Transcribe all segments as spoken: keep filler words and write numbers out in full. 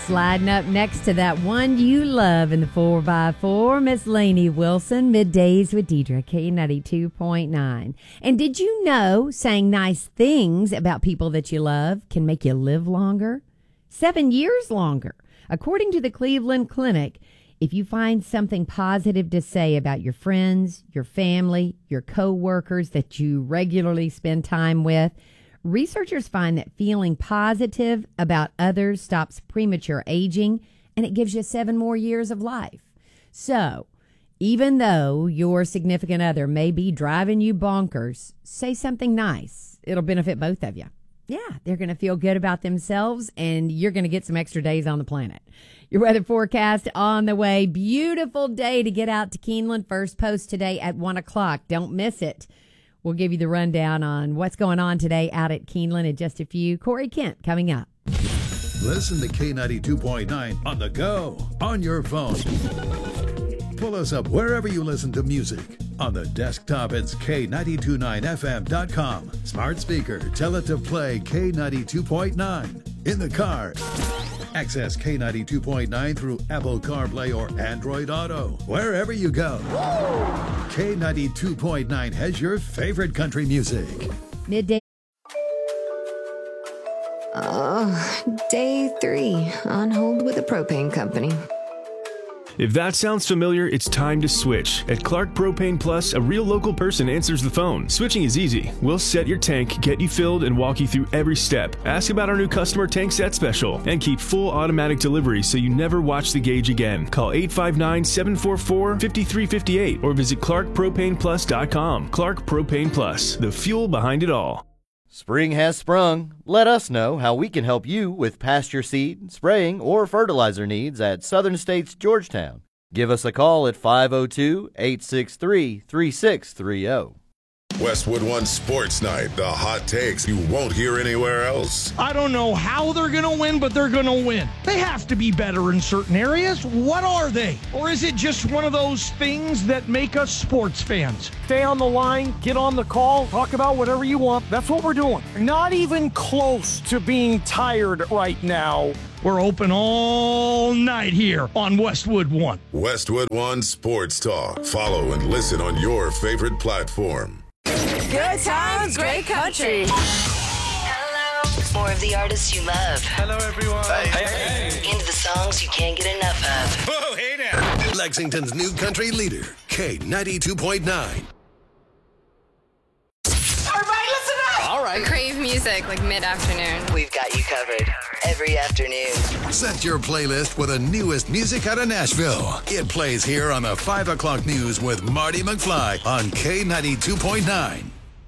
Sliding up next to that one you love in the four by four, Miss Lainey Wilson, Middays with Deidre, K ninety-two point nine. And did you know saying nice things about people that you love can make you live longer? Seven years longer. According to the Cleveland Clinic, if you find something positive to say about your friends, your family, your co-workers that you regularly spend time with, researchers find that feeling positive about others stops premature aging, and it gives you seven more years of life. So, even though your significant other may be driving you bonkers, say something nice. It'll benefit both of you. Yeah, they're going to feel good about themselves, and you're going to get some extra days on the planet. Your weather forecast on the way. Beautiful day to get out to Keeneland. First post today at one o'clock. Don't miss it. We'll give you the rundown on what's going on today out at Keeneland in just a few. Corey Kent coming up. Listen to K ninety-two point nine on the go, on your phone. Pull us up wherever you listen to music. On the desktop, it's K nine two nine F M dot com. Smart speaker, tell it to play K ninety-two point nine. In the car, access K ninety-two point nine through Apple CarPlay or Android Auto. Wherever you go, K ninety-two point nine has your favorite country music. Midday. Oh, day three on hold with the propane company. If that sounds familiar, it's time to switch. At Clark Propane Plus, a real local person answers the phone. Switching is easy. We'll set your tank, get you filled, and walk you through every step. Ask about our new customer tank set special, and keep full automatic delivery so you never watch the gauge again. Call eight five nine, seven four four, five three five eight or visit clark propane plus dot com. Clark Propane Plus, the fuel behind it all. Spring has sprung. Let us know how we can help you with pasture seed, spraying, or fertilizer needs at Southern States Georgetown. Give us a call at five oh two, eight six three, three six three oh. Westwood One Sports Night, the hot takes you won't hear anywhere else. I don't know how they're going to win, but they're going to win. They have to be better in certain areas. What are they? Or is it just one of those things that make us sports fans? Stay on the line, get on the call, talk about whatever you want. That's what we're doing. Not even close to being tired right now. We're open all night here on Westwood One. Westwood One Sports Talk. Follow and listen on your favorite platform. Good times, great country. Hello. More of the artists you love. Hello, everyone. Hey, hey, hey. Into the songs you can't get enough of. Oh, hey now. Lexington's new country leader, K ninety-two point nine. Everybody listen up. All right. Crave music like mid-afternoon. We've got you covered every afternoon. Set your playlist with the newest music out of Nashville. It plays here on the five o'clock news with Marty McFly on K ninety-two point nine.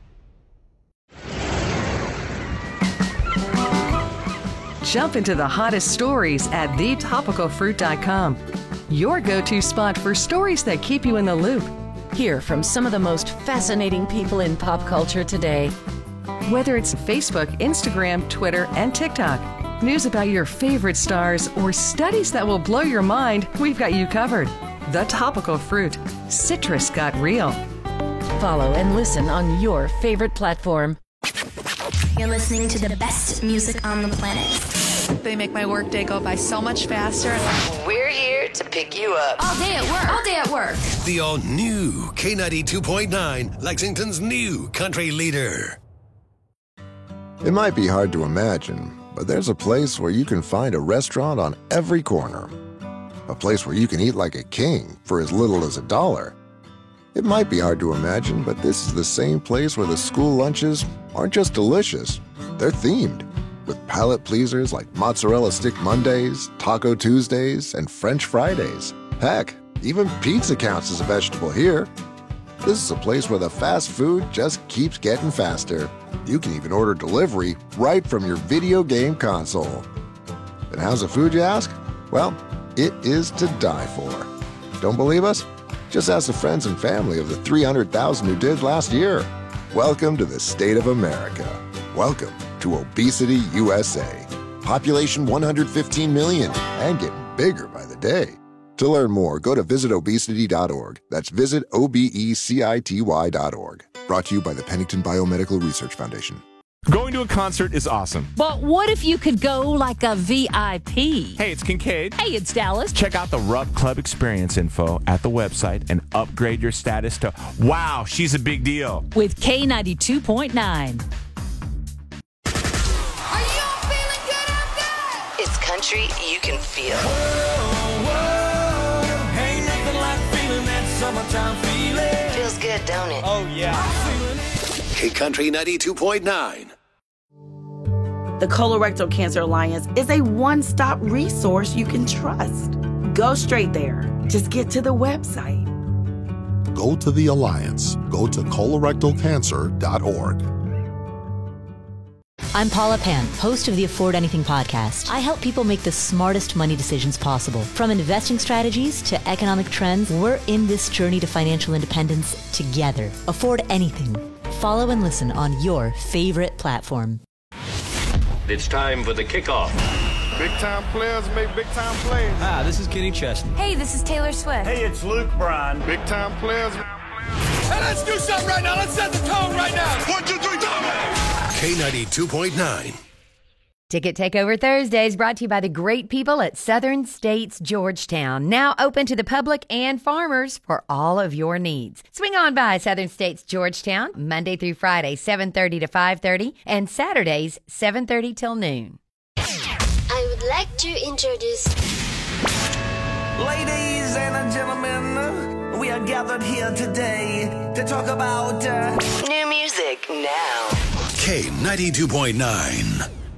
Jump into the hottest stories at the topical fruit dot com. Your go-to spot for stories that keep you in the loop. Hear from some of the most fascinating people in pop culture today. Whether it's Facebook, Instagram, Twitter, and TikTok, news about your favorite stars, or studies that will blow your mind, we've got you covered. The Topical Fruit. Citrus got real. Follow and listen on your favorite platform. You're listening to the best music on the planet. They make my workday go by so much faster. We're here to pick you up. All day at work. All day at work. The all-new K ninety-two point nine, Lexington's new country leader. It might be hard to imagine, but there's a place where you can find a restaurant on every corner. A place where you can eat like a king for as little as a dollar. It might be hard to imagine, but this is the same place where the school lunches aren't just delicious, they're themed. With palate pleasers like Mozzarella Stick Mondays, Taco Tuesdays, and French Fridays. Heck, even pizza counts as a vegetable here. This is a place where the fast food just keeps getting faster. You can even order delivery right from your video game console. And how's the food, you ask? Well, it is to die for. Don't believe us? Just ask the friends and family of the three hundred thousand who did last year. Welcome to the state of America. Welcome to Obesity U S A. Population one hundred fifteen million and getting bigger by the day. To learn more, go to visit obesity dot org. That's visit O B E C I T Y dot org. Brought to you by the Pennington Biomedical Research Foundation. Going to to a concert is awesome. But what if you could go like a V I P? Hey, it's Kincaid. Hey, it's Dallas. Check out the Rupp Club experience info at the website and upgrade your status to wow, she's a big deal. With K ninety-two point nine. It's country you can feel. Whoa, whoa, ain't nothing like feeling that summertime feeling. Feels good, don't it? Oh, yeah. K Country ninety-two point nine. The Colorectal Cancer Alliance is a one-stop resource you can trust. Go straight there. Just get to the website. Go to the Alliance. Go to colorectal cancer dot org. I'm Paula Pan, host of the Afford Anything podcast. I help people make the smartest money decisions possible. From investing strategies to economic trends, we're in this journey to financial independence together. Afford Anything. Follow and listen on your favorite platform. It's time for the kickoff. Big time players make big time plays. Hi, this is Kenny Chesney. Hey, this is Taylor Swift. Hey, it's Luke Bryan. Big time players. Hey, let's do something right now. Let's set the tone right now. One, two, three, go! K ninety-two point nine. Ticket Takeover Thursdays brought to you by the great people at Southern States Georgetown. Now open to the public and farmers for all of your needs. Swing on by Southern States Georgetown, Monday through Friday, seven thirty to five thirty, and Saturdays, seven thirty till noon. I would like to introduce... Ladies and gentlemen, we are gathered here today to talk about... Uh... New music now. K ninety-two point nine.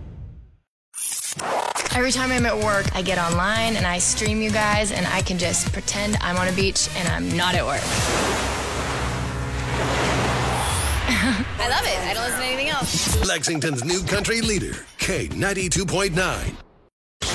Every time I'm at work, I get online and I stream you guys, and I can just pretend I'm on a beach and I'm not at work. I love it. I don't listen to anything else. Lexington's new country leader, K ninety-two point nine.